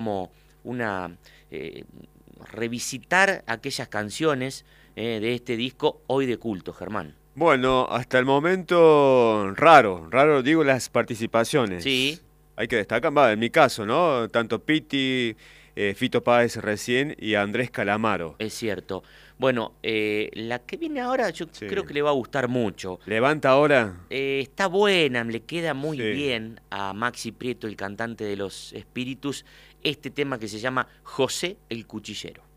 como una revisitar aquellas canciones de este disco hoy de culto, Germán. Bueno, hasta el momento raro digo las Sí, participaciones. Hay que destacar, va, en mi caso, ¿no? Tanto Piti, Fito Páez recién y Andrés Calamaro. es cierto. Bueno, la que viene ahora yo creo Sí. que le va a gustar mucho. Levanta ahora. Está buena, le queda muy Sí. bien a Maxi Prieto, el cantante de Los Espíritus, este tema que se llama José el Cuchillero.